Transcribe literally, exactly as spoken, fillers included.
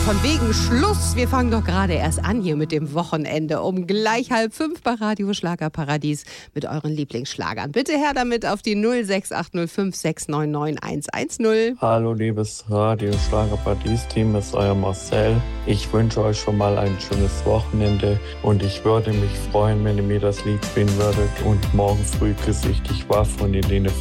von wegen Schluss. Wir fangen doch gerade erst an hier mit dem Wochenende um gleich halb fünf bei Radio Schlagerparadies mit euren Lieblingsschlagern. Bitte her damit auf die null sechs acht null fünf sechs neun neun eins eins null. Hallo liebes Radio Schlagerparadies-Team, es ist euer Marcel. Ich wünsche euch schon mal ein schönes Wochenende und ich würde mich freuen, wenn ihr mir das Lied spielen würdet. Und morgen früh grüße ich dich war von Helene